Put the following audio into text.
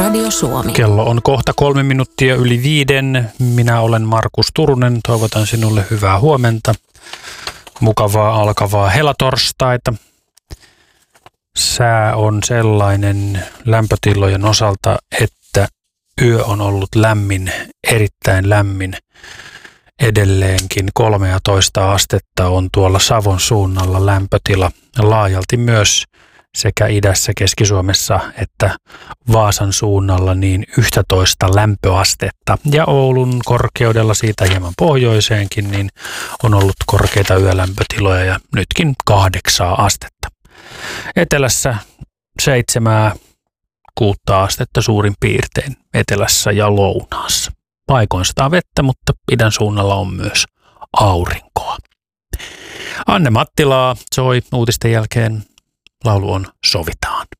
Radio Suomi. Kello on kohta 3 minuuttia yli 5. Minä olen Markus Turunen. Toivotan sinulle hyvää huomenta. Mukavaa alkavaa helatorstaita. Sää on sellainen lämpötilojen osalta, että yö on ollut lämmin, erittäin lämmin. Edelleenkin 13 astetta on tuolla Savon suunnalla lämpötila. Laajalti myös sekä idässä, Keski-Suomessa että Vaasan suunnalla niin 11 lämpöastetta. Ja Oulun korkeudella siitä hieman pohjoiseenkin niin on ollut korkeita yölämpötiloja ja nytkin 8 astetta. Etelässä 7-6 astetta suurin piirtein etelässä ja lounaassa. Paikoin sataa vettä, mutta idän suunnalla on myös aurinkoa. Anne Mattilaa soi uutisten jälkeen. Laulu on Sovitaan.